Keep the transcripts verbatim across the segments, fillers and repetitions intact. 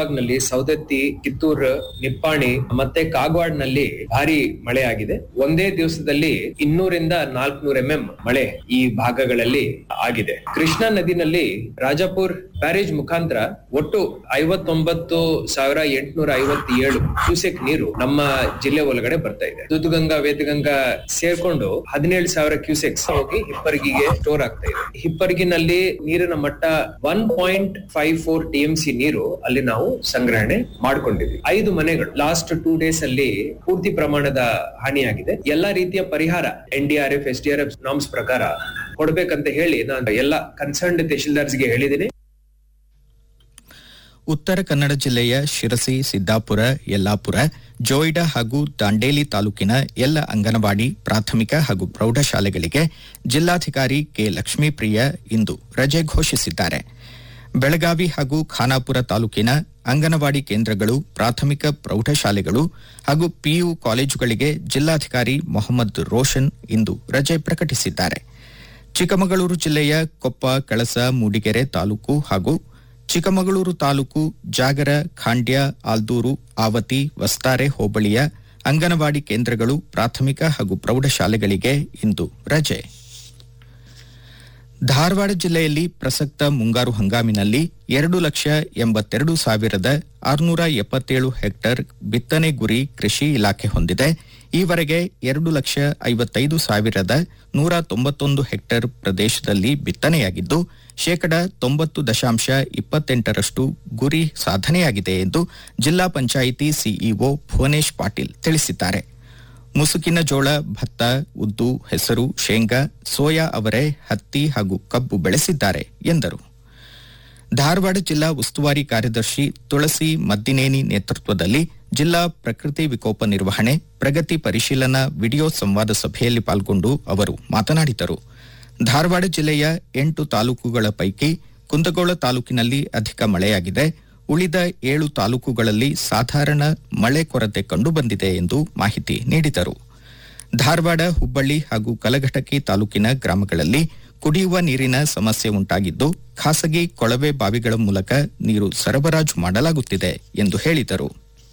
ನಲ್ಲಿ, ಸೌದತ್ತಿ, ಕಿತ್ತೂರ್, ನಿಪ್ಪಾಣಿ ಮತ್ತೆ ಕಾಗವಾಡ್ನಲ್ಲಿ ಭಾರಿ ಮಳೆ ಆಗಿದೆ. ಒಂದೇ ದಿವಸದಲ್ಲಿ ಇನ್ನೂರಿಂದ ನಾಲ್ಕುನೂರು ಎಂ ಎಂ ಮಳೆ ಈ ಭಾಗಗಳಲ್ಲಿ ಆಗಿದೆ. ಕೃಷ್ಣಾ ನದಿನಲ್ಲಿ ರಾಜಾಪುರ್ ಬ್ಯಾರೇಜ್ ಮುಖಾಂತರ ಒಟ್ಟು ಐವತ್ತೊಂಬತ್ತು ಸಾವಿರ ಎಂಟುನೂರ ಐವತ್ತೇಳು ಕ್ಯೂಸೆಕ್ ನೀರು ನಮ್ಮ ಜಿಲ್ಲೆ ಒಳಗಡೆ ಬರ್ತಾ ಇದೆ. ದುದ್ಗಂಗಾ, ವೇದಗಂಗಾ ಸೇರ್ಕೊಂಡು ಹದಿನೇಳು ಸಾವಿರ ಕ್ಯೂಸೆಕ್ಸ್ ಹೋಗಿ ಹಿಪ್ಪರಗಿಗೆ ಸ್ಟೋರ್ ಆಗ್ತಾ ಇದೆ. ಹಿಪ್ಪರಗಿನಲ್ಲಿ ನೀರಿನ ಮಟ್ಟ one point five four T M C ನೀರು ಅಲ್ಲಿ ನಾವು ಸಂಗ್ರಹಣೆ ಮಾಡ್ಕೊಂಡಿದ್ವಿ. ಐದು ಮನೆಗಳು ಲಾಸ್ಟ್ ಟೂ ಡೇಸ್ ಅಲ್ಲಿ ಪೂರ್ತಿ ಪ್ರಮಾಣದ ಹಾನಿಯಾಗಿದೆ. ಎಲ್ಲಾ ರೀತಿಯ ಪರಿಹಾರ N D R F S D R F norms ಪ್ರಕಾರ ಕೊಡ್ಬೇಕಂತ ಹೇಳಿ ನಾನು ಎಲ್ಲ ಕನ್ಸರ್ನ್ಡ್ ತಹಶೀಲ್ದಾರ್ಸ್ಗೆ ಹೇಳಿದ್ದೀನಿ. ಉತ್ತರ ಕನ್ನಡ ಜಿಲ್ಲೆಯ ಶಿರಸಿ, ಸಿದ್ದಾಪುರ, ಯಲ್ಲಾಪುರ, ಜೋಯಿಡಾ ಹಾಗೂ ದಾಂಡೇಲಿ ತಾಲೂಕಿನ ಎಲ್ಲ ಅಂಗನವಾಡಿ, ಪ್ರಾಥಮಿಕ ಹಾಗೂ ಪ್ರೌಢಶಾಲೆಗಳಿಗೆ ಜಿಲ್ಲಾಧಿಕಾರಿ ಕೆ ಲಕ್ಷ್ಮೀಪ್ರಿಯ ಇಂದು ರಜೆ ಘೋಷಿಸಿದ್ದಾರೆ. ಬೆಳಗಾವಿ ಹಾಗೂ ಖಾನಾಪುರ ತಾಲೂಕಿನ ಅಂಗನವಾಡಿ ಕೇಂದ್ರಗಳು, ಪ್ರಾಥಮಿಕ ಪ್ರೌಢಶಾಲೆಗಳು ಹಾಗೂ ಪಿಯು ಕಾಲೇಜುಗಳಿಗೆ ಜಿಲ್ಲಾಧಿಕಾರಿ ಮೊಹಮ್ಮದ್ ರೋಷನ್ ಇಂದು ರಜೆ ಪ್ರಕಟಿಸಿದ್ದಾರೆ. ಚಿಕ್ಕಮಗಳೂರು ಜಿಲ್ಲೆಯ ಕೊಪ್ಪ, ಕಳಸ, ಮೂಡಿಗೆರೆ ತಾಲೂಕು ಹಾಗೂ ಚಿಕ್ಕಮಗಳೂರು ತಾಲೂಕು ಜಾಗರ, ಖಾಂಡ್ಯ, ಆಲ್ದೂರು, ಆವತಿ, ವಸ್ತಾರೆ ಹೋಬಳಿಯ ಅಂಗನವಾಡಿ ಕೇಂದ್ರಗಳು, ಪ್ರಾಥಮಿಕ ಹಾಗೂ ಪ್ರೌಢಶಾಲೆಗಳಿಗೆ ಇಂದು ರಜೆ. ಧಾರವಾಡ ಜಿಲ್ಲೆಯಲ್ಲಿ ಪ್ರಸಕ್ತ ಮುಂಗಾರು ಹಂಗಾಮಿನಲ್ಲಿ ಎರಡು ಲಕ್ಷ ಎಂಬತ್ತೆರಡು ಸಾವಿರದ ಆರುನೂರ ಎಪ್ಪತ್ತೇಳು ಹೆಕ್ಟೇರ್ ಬಿತ್ತನೆ ಗುರಿ ಕೃಷಿ ಇಲಾಖೆ ಹೊಂದಿದೆ. ಈವರೆಗೆ ಎರಡು ಲಕ್ಷ ಐವತ್ತೈದು ಸಾವಿರದ ನೂರ ತೊಂಬತ್ತೊಂದು ಹೆಕ್ಟೇರ್ ಪ್ರದೇಶದಲ್ಲಿ ಬಿತ್ತನೆಯಾಗಿದ್ದು ಶೇಕಡ ತೊಂಬತ್ತು ದಶಾಂಶ ಇಪ್ಪತ್ತೆಂಟರಷ್ಟು ಗುರಿ ಸಾಧನೆಯಾಗಿದೆ ಎಂದು ಜಿಲ್ಲಾ ಪಂಚಾಯಿತಿ ಸಿಇಒ ಭುವನೇಶ್ ಪಾಟೀಲ್ ತಿಳಿಸಿದ್ದಾರೆ. ಮುಸುಕಿನ ಜೋಳ, ಭತ್ತ, ಉದ್ದು, ಹೆಸರು, ಶೇಂಗಾ, ಸೋಯಾ ಅವರೆ, ಹತ್ತಿ ಹಾಗೂ ಕಬ್ಬು ಬೆಳೆಸಿದ್ದಾರೆ ಎಂದರು. ಧಾರವಾಡ ಜಿಲ್ಲಾ ಉಸ್ತುವಾರಿ ಕಾರ್ಯದರ್ಶಿ ತುಳಸಿ ಮದ್ದಿನೇನಿ ನೇತೃತ್ವದಲ್ಲಿ ಜಿಲ್ಲಾ ಪ್ರಕೃತಿ ವಿಕೋಪ ನಿರ್ವಹಣೆ ಪ್ರಗತಿ ಪರಿಶೀಲನಾ ವಿಡಿಯೋ ಸಂವಾದ ಸಭೆಯಲ್ಲಿ ಪಾಲ್ಗೊಂಡು ಅವರು ಮಾತನಾಡಿದರು. ಧಾರವಾಡ ಜಿಲ್ಲೆಯ ಎಂಟು ತಾಲೂಕುಗಳ ಪೈಕಿ ಕುಂದಗೋಳ ತಾಲೂಕಿನಲ್ಲಿ ಅಧಿಕ ಮಳೆಯಾಗಿದೆ. ಉಳಿದ ಏಳು ತಾಲೂಕುಗಳಲ್ಲಿ ಸಾಧಾರಣ ಮಳೆ ಕೊರತೆ ಕಂಡುಬಂದಿದೆ ಎಂದು ಮಾಹಿತಿ ನೀಡಿದರು. ಧಾರವಾಡ, ಹುಬ್ಬಳ್ಳಿ ಹಾಗೂ ಕಲಘಟಕಿ ತಾಲೂಕಿನ ಗ್ರಾಮಗಳಲ್ಲಿ ಕುಡಿಯುವ ನೀರಿನ ಸಮಸ್ಯೆ ಉಂಟಾಗಿದ್ದು ಖಾಸಗಿ ಕೊಳವೆ ಬಾವಿಗಳ ಮೂಲಕ ನೀರು ಸರಬರಾಜು ಮಾಡಲಾಗುತ್ತಿದೆ ಎಂದು ಹೇಳಿದರು.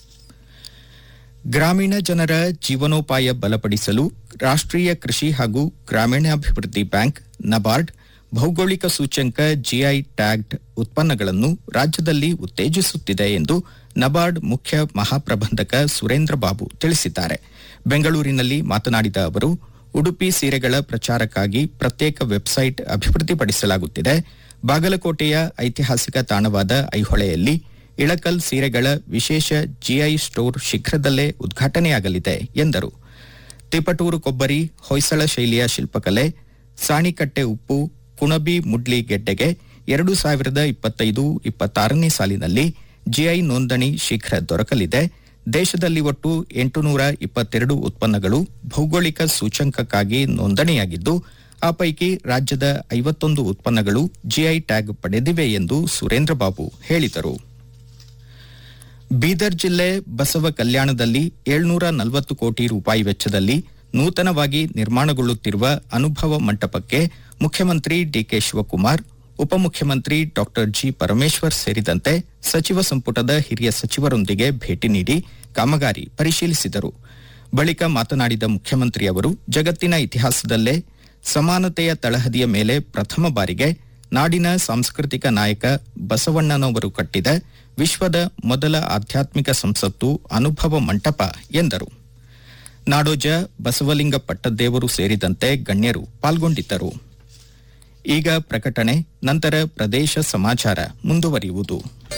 ಗ್ರಾಮೀಣ ಜನರ ಜೀವನೋಪಾಯ ಬಲಪಡಿಸಲು ರಾಷ್ಟ್ರೀಯ ಕೃಷಿ ಹಾಗೂ ಗ್ರಾಮೀಣಾಭಿವೃದ್ಧಿ ಬ್ಯಾಂಕ್ ನಬಾರ್ಡ್ ಭೌಗೋಳಿಕ ಸೂಚ್ಯಂಕ ಜಿಐ ಟ್ಯಾಗ್ಡ್ ಉತ್ಪನ್ನಗಳನ್ನು ರಾಜ್ಯದಲ್ಲಿ ಉತ್ತೇಜಿಸುತ್ತಿದೆ ಎಂದು ನಬಾರ್ಡ್ ಮುಖ್ಯ ಮಹಾಪ್ರಬಂಧಕ ಸುರೇಂದ್ರ ಬಾಬು ತಿಳಿಸಿದ್ದಾರೆ. ಬೆಂಗಳೂರಿನಲ್ಲಿ ಮಾತನಾಡಿದ ಅವರು, ಉಡುಪಿ ಸೀರೆಗಳ ಪ್ರಚಾರಕ್ಕಾಗಿ ಪ್ರತ್ಯೇಕ ವೆಬ್ಸೈಟ್ ಅಭಿವೃದ್ಧಿಪಡಿಸಲಾಗುತ್ತಿದೆ. ಬಾಗಲಕೋಟೆಯ ಐತಿಹಾಸಿಕ ತಾಣವಾದ ಐಹೊಳೆಯಲ್ಲಿ ಇಳಕಲ್ ಸೀರೆಗಳ ವಿಶೇಷ ಜಿಐ ಸ್ಟೋರ್ ಶೀಘ್ರದಲ್ಲೇ ಉದ್ಘಾಟನೆಯಾಗಲಿದೆ ಎಂದರು. ತಿಪಟೂರು ಕೊಬ್ಬರಿ, ಹೊಯ್ಸಳ ಶೈಲಿಯ ಶಿಲ್ಪಕಲೆ, ಸಾಣಿಕಟ್ಟೆ ಉಪ್ಪು, ಕುಣಬಿ ಮುಡ್ಲಿ ಗೆಡ್ಡೆಗೆ ಎರಡು ಸಾವಿರದ ಇಪ್ಪತ್ತೈದು ಇಪ್ಪತ್ತಾರನೇ ಸಾಲಿನಲ್ಲಿ ಜಿಐ ನೋಂದಣಿ ಶೀಘ್ರ ದೊರಕಲಿದೆ. ದೇಶದಲ್ಲಿ ಒಟ್ಟು ಎಂಟುನೂರ ಇಪ್ಪತ್ತೆರಡು ಉತ್ಪನ್ನಗಳು ಭೌಗೋಳಿಕ ಸೂಚ್ಯಂಕಕ್ಕಾಗಿ ನೋಂದಣಿಯಾಗಿದ್ದು ಆ ಪೈಕಿ ರಾಜ್ಯದ ಐವತ್ತೊಂದು ಉತ್ಪನ್ನಗಳು ಜಿಐ ಟ್ಯಾಗ್ ಪಡೆದಿವೆ ಎಂದು ಸುರೇಂದ್ರ ಬಾಬು ಹೇಳಿದರು. ಬೀದರ್ ಜಿಲ್ಲೆ ಬಸವ ಕಲ್ಯಾಣದಲ್ಲಿ ಏಳ್ನೂರ ನಲವತ್ತು ಕೋಟಿ ರೂಪಾಯಿ ವೆಚ್ಚದಲ್ಲಿ ನೂತನವಾಗಿ ನಿರ್ಮಾಣಗೊಳ್ಳುತ್ತಿರುವ ಅನುಭವ ಮಂಟಪಕ್ಕೆ ಮುಖ್ಯಮಂತ್ರಿ ಡಿಕೆ ಶಿವಕುಮಾರ್, ಉಪಮುಖ್ಯಮಂತ್ರಿ ಡಾ ಜಿ ಪರಮೇಶ್ವರ್ ಸೇರಿದಂತೆ ಸಚಿವ ಸಂಪುಟದ ಹಿರಿಯ ಸಚಿವರೊಂದಿಗೆ ಭೇಟಿ ನೀಡಿ ಕಾಮಗಾರಿ ಪರಿಶೀಲಿಸಿದರು. ಬಳಿಕ ಮಾತನಾಡಿದ ಮುಖ್ಯಮಂತ್ರಿ ಅವರು, ಜಗತ್ತಿನ ಇತಿಹಾಸದಲ್ಲೇ ಸಮಾನತೆಯ ತಳಹದಿಯ ಮೇಲೆ ಪ್ರಥಮ ಬಾರಿಗೆ ನಾಡಿನ ಸಾಂಸ್ಕೃತಿಕ ನಾಯಕ ಬಸವಣ್ಣನವರು ಕಟ್ಟಿದ ವಿಶ್ವದ ಮೊದಲ ಆಧ್ಯಾತ್ಮಿಕ ಸಂಸತ್ತು ಅನುಭವ ಮಂಟಪ ಎಂದರು. ನಾಡೋಜ ಬಸವಲಿಂಗ ಪಟ್ಟದೇವರು ಸೇರಿದಂತೆ ಗಣ್ಯರು ಪಾಲ್ಗೊಂಡಿದ್ದರು. ಈಗ ಪ್ರಕಟಣೆ, ನಂತರ ಪ್ರದೇಶ ಸಮಾಚಾರ ಮುಂದುವರಿಯುವುದು.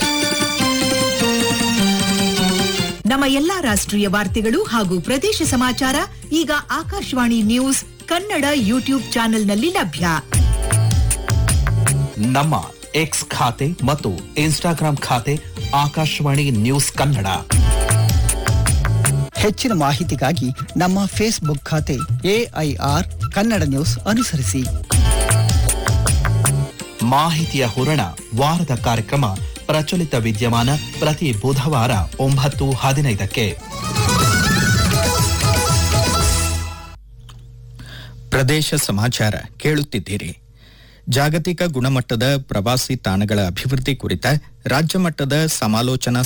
ನಮ್ಮ ಎಲ್ಲಾ ರಾಷ್ಟ್ರೀಯ ವಾರ್ತೆಗಳು ಹಾಗೂ ಪ್ರದೇಶ ಸಮಾಚಾರ ಈಗ ಆಕಾಶವಾಣಿ ನ್ಯೂಸ್ ಕನ್ನಡ ಯೂಟ್ಯೂಬ್ ಚಾನೆಲ್ನಲ್ಲಿ ಲಭ್ಯ. ನಮ್ಮ ಎಕ್ಸ್ ಖಾತೆ ಮತ್ತು ಇನ್ಸ್ಟಾಗ್ರಾಂ ಖಾತೆ ಆಕಾಶವಾಣಿ ನ್ಯೂಸ್ ಕನ್ನಡ. ಹೆಚ್ಚಿನ ಮಾಹಿತಿಗಾಗಿ ನಮ್ಮ ಫೇಸ್ಬುಕ್ ಖಾತೆ ಎಐಆರ್ ಕನ್ನಡ ನ್ಯೂಸ್ ಅನುಸರಿಸಿ. ಮಾಹಿತಿಯ ಹೂರಣ, ವಾರದ ಕಾರ್ಯಕ್ರಮ ಪ್ರಚಲಿತ ವಿದ್ಯಮಾನ ಪ್ರತಿ ಬುಧವಾರ ಒಂಬತ್ತು ಹದಿನೈದಕ್ಕೆ. ಪ್ರದೇಶ ಸಮಾಚಾರ ಕೇಳುತ್ತಿದ್ದೀರಿ. ಜಾಗತಿಕ ಗುಣಮಟ್ಟದ ಪ್ರವಾಸಿ ತಾಣಗಳ ಅಭಿವೃದ್ಧಿ ಕುರಿತ ರಾಜ್ಯ ಮಟ್ಟದ ಸಮಾಲೋಚನಾ